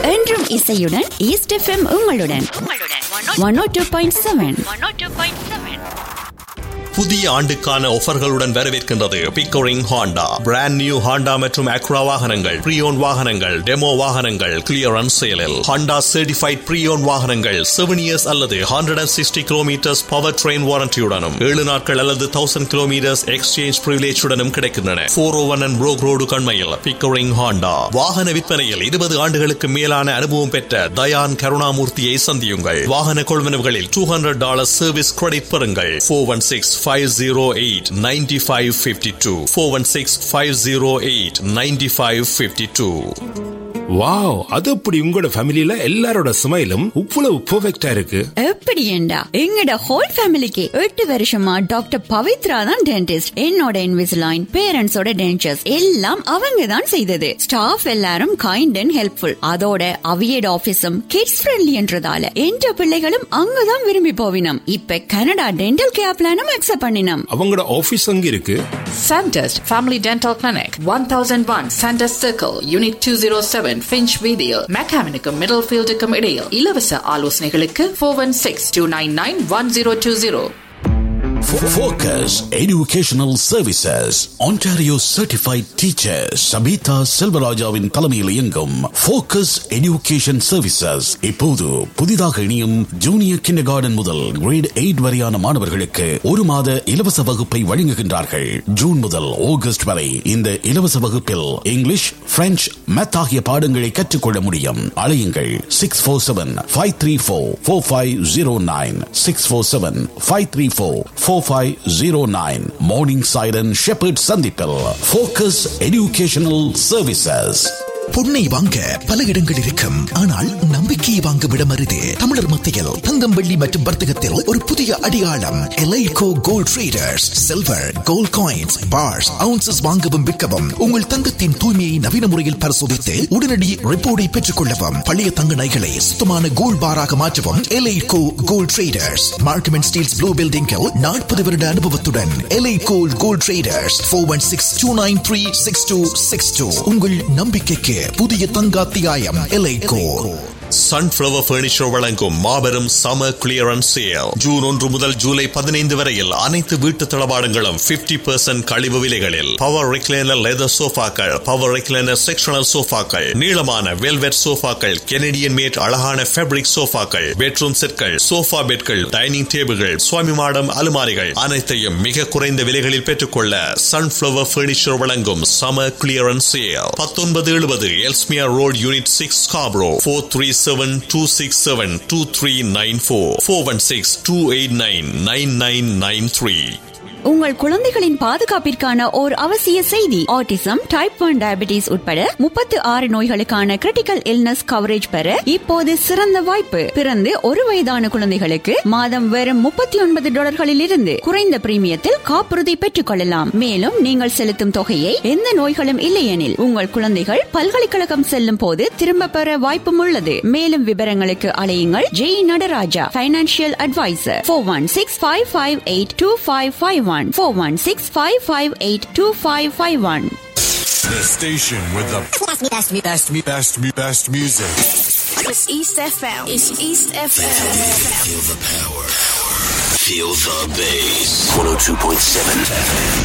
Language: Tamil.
என்றும் இசையுடன் ஈஸ்ட் எஃப்எம் உங்களுடன் 102.7. புதிய ஆண்டுக்கான ஆஃபர்களுடன் வரவேற்கின்றது Pickering Honda. Brand new Honda மற்றும் அக்ரா வாகனங்கள், ப்ரீயோன் வாகனங்கள், டெமோ வாகனங்கள் கிளியரன்ஸ் சேலில். ஹாண்டா சர்டிஃபைட் ப்ரீயோன் வாகனங்கள் 7 years அல்லது 160 kilometers பவர் ட்ரெயின் வாரண்டியுடனும் 7 நாட்கள் அல்லது 1000 kilometers எக்ஸ்சேஞ்ச் பிரிவிலேஜுடனும் கிடைக்கின்றன. 401 and Brook Road கண்மையில் Pickering Honda. வாகன விற்பனையில் 20 ஆண்டுகளுக்கு மேலான அனுபவம் பெற்ற தயான் கருணாமூர்த்தியை சந்தியுங்கள். வாகன கொள்வனவுகளில் $200 சர்வீஸ் கிரெடிட் பெறுங்கள். 416-508-9552 416-508-9552. வாவ், அது அப்படி உங்களோட ஃபேமிலில எல்லாரோட ஸ்மைலும் இவ்வளவு பெர்ஃபெக்ட்டா இருக்கு. எப்படி ஏண்டா எங்கட ஹோல் ஃபேமிலிக்கு 8 வருஷமா டாக்டர் பவித்ரா தான் டென்டிஸ்ட். என்னோட இன்விசிலைன், பேரண்ட்ஸோட டென்டர்ஸ் எல்லாம் அவங்க தான் செய்தது. ஸ்டாஃப் எல்லாரும் கைண்ட் அண்ட் ஹெல்ப்ஃபுல். அதோட அவியட் ஆபீஸும் கிட்ஸ் ஃப்ரெண்ட்லி என்றதால என்ற பிள்ளைகளும் அங்கதான் விரும்பி போவினம். இப்ப கனடா டென்டல் கேர் பிளானும் அக்செப்ட் பண்ணினோம். அவங்களோட ஆபீஸ் அங்க இருக்கு. Sandest Family Dental Clinic, 1001 Sandest Circle, Unit 207, Finch Video, Mechanical Middlefield இடையில். இலவச ஆலோசனைகளுக்கு 416-299-1020. Focus Educational Services Ontario Certified Teacher Sabita Selvarajavin தலைமையில் இயங்கும் Focus Education Services இப்போது புதிதாக இணையும் ஜூனியர் கிண்டர்கார்டன் முதல் கிரேட் 8 வரையான மாணவர்களுக்கு 1 மாத இலவச வகுப்பை வழங்குகின்றார்கள். ஜூன் முதல் ஆகஸ்ட் வரை இந்த இலவச வகுப்பில் இங்கிலீஷ், பிரெஞ்சு, மேத் ஆகிய பாடங்களை கற்றுக்கொள்ள முடியும். அழையுங்கள் 647-534-4509 647-534-4509. Morning Siren Shepherd சந்திப்பில் Focus Educational Services. பொன்னை வாங்க பல இடங்கள் இருக்கும், ஆனால் நம்பிக்கையை வாங்க விடம் அரிது. தமிழர் மத்தியில் தங்கம், வெள்ளி மற்றும் வர்த்தகத்தில் ஒரு புதிய அடையாளம் எலைகோ gold traders. Silver, gold coins, parse, ounces வாங்கவும் விற்கவும், உங்கள் தங்கத்தின் தூய்மையை நவீன முறையில் பரிசோதித்து உடனடி ரிப்போர்ட்டை பெற்றுக் கொள்ளவும், பழைய தங்க நகைகளை சுத்தமான கோல்ட் பாராக மாற்றவும் எலைகோ gold traders. Markham and Steeles blue பில்டிங்கில் 40 வருட அனுபவத்துடன் எலைகோ கோல்ட் ட்ரேடர்ஸ். 416-293-6262. உங்கள் நம்பிக்கைக்கு புதிய தங்காத்தியாயம் எலைகோ. சன்ஃப்ளவர் பர்னிச்சர் வழங்கும் மாபெரும் சம்மர் கிளியரன்ஸ் சேல். ஜூன் 1 முதல் ஜூலை 15 வரையில் அனைத்து வீட்டு தளபாடங்களும் 50% கழிவு விலைகளில். Power recliner leather சோஃபாக்கள், power recliner sectional சோஃபாக்கள், நீளமான வெல்வெட் சோஃபாக்கள், கெனடியன் மேட் அழகான ஃபேப்ரிக் சோஃபாக்கள், பெட்ரூம் செட்கள், சோஃபா பெட்கள், டைனிங் டேபிள்கள், சுவாமி மாடம் அலுமாரிகள் அனைத்தையும் மிக குறைந்த விலைகளில் பெற்றுக்கொள்ள சன்ஃப்ளவர் பர்னிச்சர் வழங்கும் summer clearance sale. 1970 Ellesmere road, unit 6, Scarborough. 437-267-2394 416-289-9993. உங்கள் குழந்தைகளின் பாதுகாப்பிற்கான ஓர் அவசிய செய்தி. ஆட்டிசம், டைப் 1 டயபிட்டிஸ் உட்பட 36 நோய்களுக்கான கிரிட்டிக்கல் இல்னஸ் கவரேஜ் பெற இப்போது சிறந்த வாய்ப்பு. பிறந்து 1 வயதான குழந்தைகளுக்கு மாதம் வெறும் $39 இருந்து குறைந்த பிரீமியத்தில் காப்புறுதி பெற்றுக் கொள்ளலாம். மேலும் நீங்கள் செலுத்தும் தொகையை எந்த நோய்களும் இல்லையெனில் உங்கள் குழந்தைகள் பல்கலைக்கழகம் செல்லும் போது திரும்ப பெற வாய்ப்பும் உள்ளது. மேலும் விவரங்களுக்கு அழையுங்கள் Jai Nataraja, financial advisor. 416-558-2551 416-558-2551. The station with the best music. It's East FM. It's East FM. Feel the power. Feel the bass. 102.7 FM.